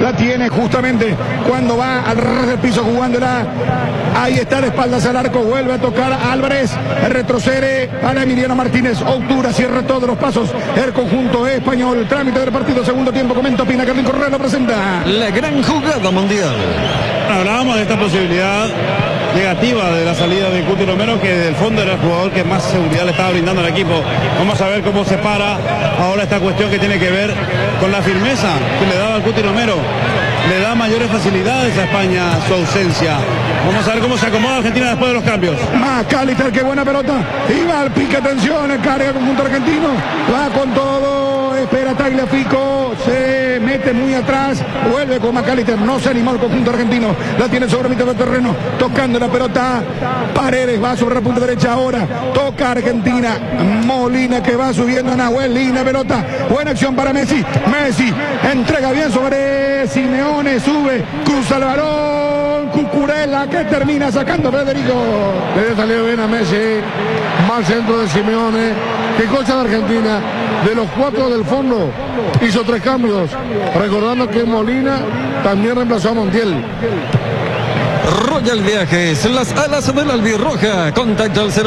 la tiene justamente cuando va al ras del piso jugándola. Ahí está de espaldas al arco, vuelve a tocar Álvarez, retrocede para Emiliano Martínez, obtura, cierra todos los pasos el conjunto español. Trámite del partido, segundo tiempo, comenta Pina, Carlín Correa lo presenta. La gran jugada mundial. Hablábamos de esta posibilidad negativa de la salida de Cuti Romero, que del fondo era el jugador que más seguridad le estaba brindando al equipo. Vamos a ver cómo se para ahora esta cuestión que tiene que ver con la firmeza que le daba al Cuti Romero. Le da mayores facilidades a España su ausencia. Vamos a ver cómo se acomoda Argentina después de los cambios. Macalister, qué buena pelota. Y va al pique, atención, carga el conjunto argentino. Va con todo, espera Tagliafico, se mete muy atrás, vuelve con Macalister, no se animó el conjunto argentino. La tiene sobre mitad del terreno, tocando la pelota. Paredes va sobre la punta derecha ahora. Toca Argentina. Molina que va subiendo a Nahuel, linda pelota. Buena acción para Messi. Messi entrega bien sobre Simeone, sube, cruza el balón. Cucurella que termina sacando Federico. Le salió bien a Messi. Mal centro de Simeone. Que cosa de Argentina. De los 4 del fondo hizo 3 cambios. Recordando que Molina también reemplazó a Montiel. Royal Viajes, las alas de la albirroja. Contacto al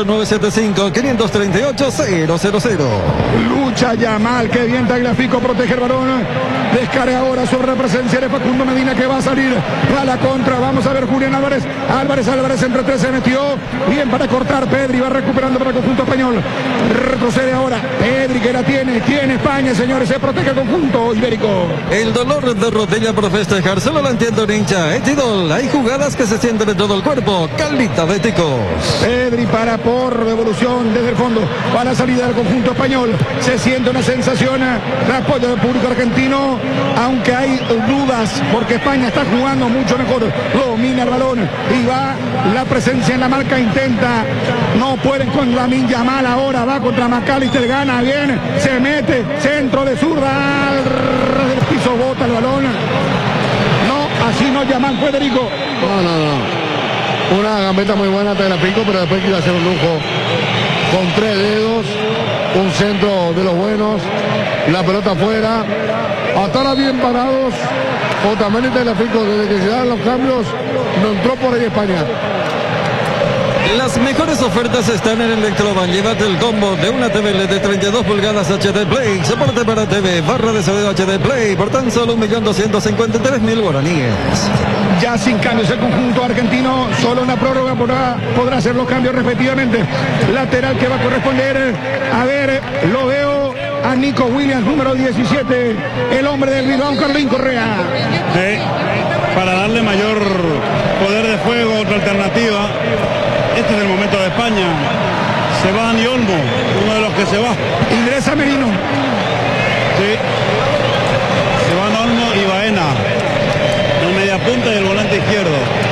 0975-538-000. Lucha Yamal, que bien Tagliafico, protege el balón. Descarga ahora sobre la presencia de Facundo Medina, que va a salir a la contra. Vamos a ver Julián Álvarez. Álvarez entre 3 se metió. Bien para cortar. Pedri va recuperando para el conjunto español. Retrocede ahora. Pedri que la tiene España, señores. Se protege el conjunto ibérico. El dolor de rodilla por festejar, solo lo entiendo un hincha. Etidol, hay jugadas que se sienten en todo el cuerpo. Calita de ticos. Pedri para por devolución desde el fondo. Va a la salida del conjunto español. Se siente una sensación de apoyo del público argentino. Aunque hay dudas, porque España está jugando mucho mejor. Domina el balón y va la presencia en la marca. Intenta, no pueden con Lamine Yamal. Ahora va contra Macalister, gana bien. Se mete, centro de zurda. Del piso bota el balón. No, así no Yamal, Federico. No. Una gambeta muy buena Tagliafico, pero después quiere hacer un lujo con 3 dedos. Un centro de los buenos. La pelota afuera. Hasta ahora bien parados. Otamendi y Tagliafico, desde que se dan los cambios, no entró por ahí España. Las mejores ofertas están en Electroban. Llévate el combo de una TV LED de 32 pulgadas HD Play, soporte para TV, barra de sonido HD Play, por tan solo 1.253.000 guaraníes. Ya sin cambios el conjunto argentino, solo una prórroga podrá hacer los cambios respectivamente. Lateral que va a corresponder, a ver, lo veo a Nico Williams, número 17, el hombre del Bilbao, Carlín Correa. Para darle mayor poder de fuego, otra alternativa. Este es el momento de España. Se va Dani Olmo, uno de los que se va. Ingresa Merino. Sí. Se van Olmo y Baena. El mediapunta y el volante izquierdo.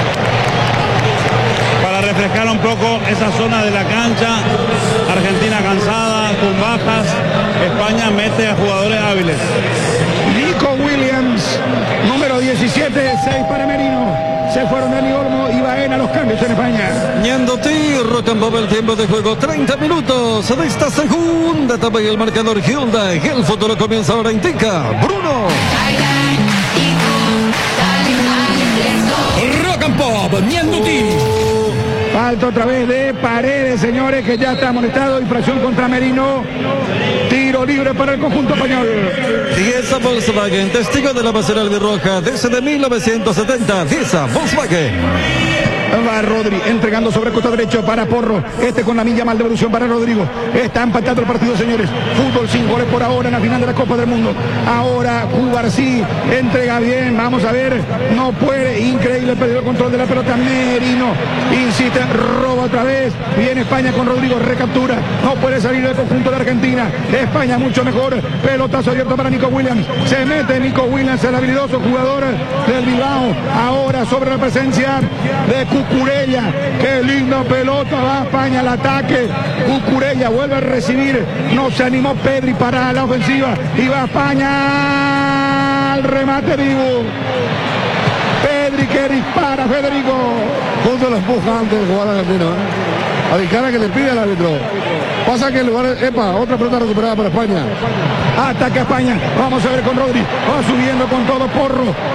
Para refrescar un poco esa zona de la cancha. Argentina cansada, con bajas. España mete a jugadores hábiles. Nico Williams, número 17, 6 para Merino. Se fueron Dani Olmo y Baena, los cambios en España. Ñandoti, Rocambova, el tiempo de juego, 30 minutos de esta segunda etapa y el marcador Hyundai. El futuro comienza ahora, indica Bruno. Rock and Pop, Ñandoti. Falta otra vez de Paredes, señores, que ya está amonestado. Infracción contra Merino. Tiro libre para el conjunto español. Dieza Volkswagen, testigo de la pasera albirroja desde 1970. Dieza Volkswagen. Va Rodri entregando sobre el costado derecho para Porro. Con la milla mal devolución para Rodrigo. Está empatado el partido, señores. Fútbol sin goles por ahora en la final de la Copa del Mundo. Ahora Cubarsí entrega bien. Vamos a ver. No puede. Increíble. Perdió el control de la pelota. Merino insiste. Roba otra vez. Viene España con Rodrigo. Recaptura. No puede salir del conjunto de Argentina. España mucho mejor. Pelotazo abierto para Nico Williams. Se mete Nico Williams, el habilidoso jugador del Bilbao. Ahora sobre la presencia de Cucurella, qué linda pelota, va España al ataque. Cucurella vuelve a recibir, no se animó Pedri para la ofensiva y va España al remate vivo. Pedri que dispara, Federico. Justo lo empuja antes de jugar argentino. A Vizcarra que le pide al árbitro. Pasa que el lugar, otra pelota recuperada para España. Ataca España, vamos a ver con Rodri, va subiendo con todo Porro.